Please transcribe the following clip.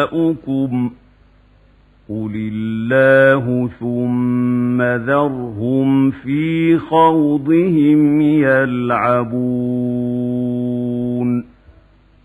أُولَٰئِكُمْ قُلِ اللَّهُ ثُمَّ ذَرْهُمْ فِي خَوْضِهِمْ يَلْعَبُونَ